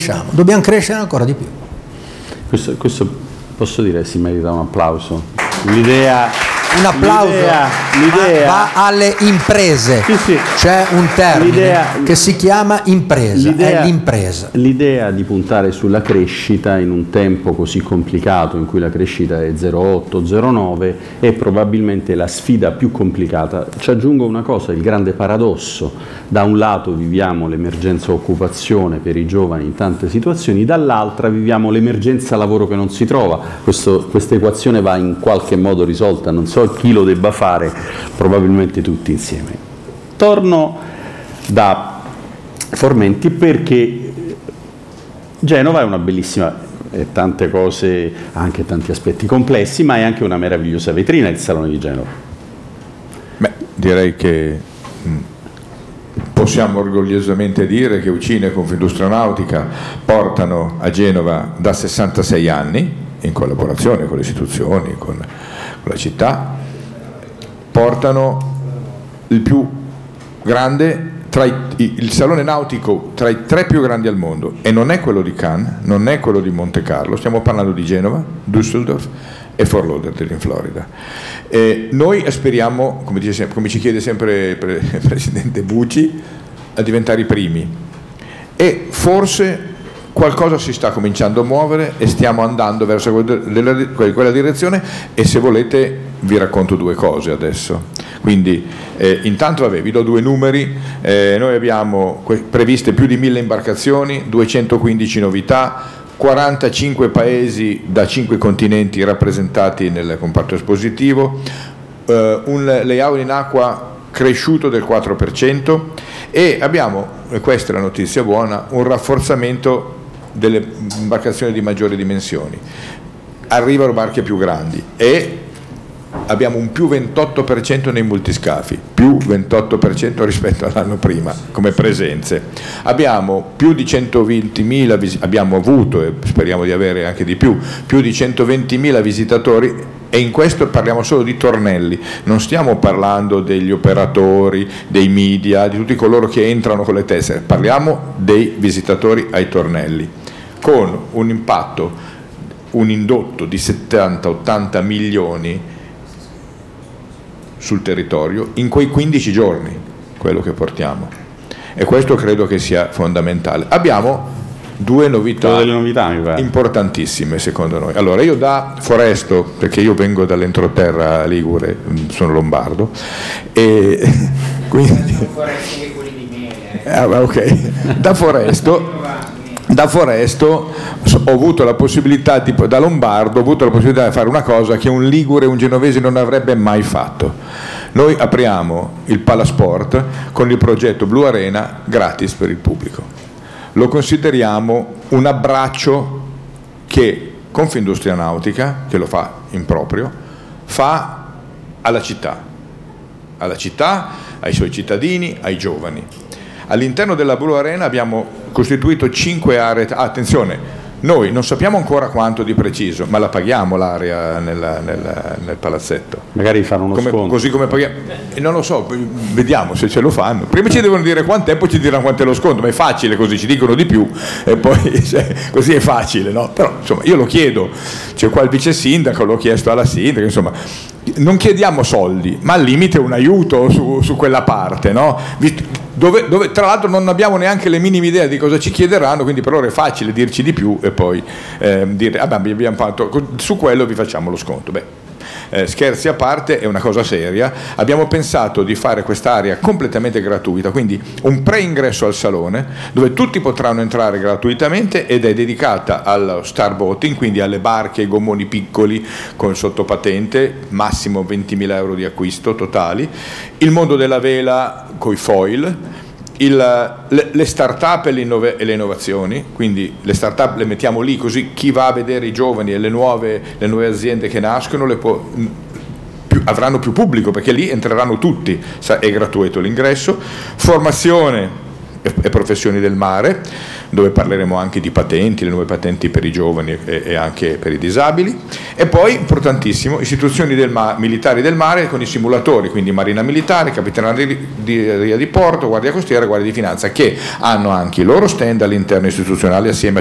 Dobbiamo crescere ancora di più. Questo posso dire si merita un applauso. L'idea un applauso va alle imprese. Sì. C'è un termine che si chiama impresa, è l'impresa. L'idea di puntare sulla crescita in un tempo così complicato in cui la crescita è 0,8, 0,9 è probabilmente la sfida più complicata. Ci aggiungo una cosa, il grande paradosso: da un lato viviamo l'emergenza occupazione per i giovani in tante situazioni, dall'altra viviamo l'emergenza lavoro che non si trova. Questa equazione va in qualche modo risolta, non so chi lo debba fare, probabilmente tutti insieme. Torno da Formenti perché Genova è una bellissima, tante cose, anche tanti aspetti complessi, ma è anche una meravigliosa vetrina il Salone di Genova. Beh, direi che possiamo orgogliosamente dire che Ucine e Confindustria Nautica portano a Genova da 66 anni, in collaborazione con le istituzioni, con la città, portano il più grande, il salone nautico tra i 3 più grandi al mondo, e non è quello di Cannes, non è quello di Monte Carlo, stiamo parlando di Genova, Düsseldorf e Fort Lauderdale in Florida. Noi aspiriamo, come ci chiede sempre il Presidente Bucci, a diventare i primi, e forse qualcosa si sta cominciando a muovere e stiamo andando verso quella direzione, e se volete vi racconto 2 cose adesso. Quindi intanto vi do 2 numeri. Noi abbiamo previste più di 1000 imbarcazioni, 215 novità, 45 paesi da 5 continenti rappresentati nel comparto espositivo, un layout in acqua cresciuto del 4%, e abbiamo, e questa è la notizia buona, un rafforzamento delle imbarcazioni di maggiori dimensioni. Arrivano barche più grandi e abbiamo un più 28% nei multiscafi, più 28% rispetto all'anno prima come presenze. Abbiamo più di 120.000 abbiamo avuto, e speriamo di avere anche di più di 120.000 visitatori, e in questo parliamo solo di tornelli, non stiamo parlando degli operatori, dei media, di tutti coloro che entrano con le tessere, parliamo dei visitatori ai tornelli, con un impatto, un indotto di 70-80 milioni sul territorio in quei 15 giorni, quello che portiamo, e questo credo che sia fondamentale. Abbiamo 2 novità importantissime secondo noi. Allora, io da Foresto, perché io vengo dall'entroterra ligure, sono lombardo, e quindi da Foresto ho avuto la possibilità, da lombardo, ho avuto la possibilità di fare una cosa che un ligure, un genovese non avrebbe mai fatto. Noi apriamo il Palasport con il progetto Blu Arena gratis per il pubblico. Lo consideriamo un abbraccio che Confindustria Nautica, che lo fa in proprio, fa alla città, ai suoi cittadini, ai giovani. All'interno della Blu Arena abbiamo costituito 5 aree. Attenzione, noi non sappiamo ancora quanto di preciso, ma la paghiamo l'area nel palazzetto. Magari fanno uno sconto. Così come paghiamo. Non lo so, vediamo se ce lo fanno. Prima ci devono dire quant'è, poi ci diranno quanto è lo sconto, ma è facile così, ci dicono di più e poi così è facile, no? Però insomma io lo chiedo, c'è qua il vice sindaco, l'ho chiesto alla sindaca, insomma non chiediamo soldi, ma al limite un aiuto su quella parte, no? Dove tra l'altro non abbiamo neanche le minime idee di cosa ci chiederanno, quindi per loro è facile dirci di più e poi dire abbiamo fatto, su quello vi facciamo lo sconto. Scherzi a parte, è una cosa seria. Abbiamo pensato di fare quest'area completamente gratuita, quindi un pre-ingresso al salone dove tutti potranno entrare gratuitamente, ed è dedicata allo star boating, quindi alle barche, ai gommoni piccoli con sottopatente, massimo 20.000 euro di acquisto totali, il mondo della vela coi foil, le start-up e le innovazioni, quindi le start-up le mettiamo lì così chi va a vedere i giovani e le nuove aziende che nascono avranno più pubblico, perché lì entreranno tutti, è gratuito l'ingresso. Formazione e professioni del mare, dove parleremo anche di patenti, le nuove patenti per i giovani e anche per i disabili. E poi, importantissimo, istituzioni militari del mare con i simulatori, quindi Marina Militare, Capitaneria di Porto, Guardia Costiera, Guardia di Finanza, che hanno anche i loro stand all'interno istituzionale assieme